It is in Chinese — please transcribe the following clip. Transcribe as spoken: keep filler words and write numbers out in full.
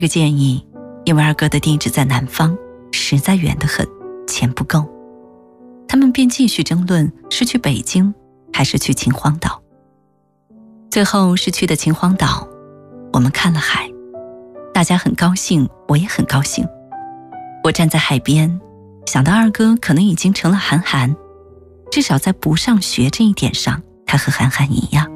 个建议，因为二哥的地址在南方，实在远得很，钱不够。他们便继续争论是去北京还是去秦皇岛。最后是去的秦皇岛，我们看了海，大家很高兴，我也很高兴。我站在海边，想到二哥可能已经成了韩寒，至少在不上学这一点上，他和韩寒一样。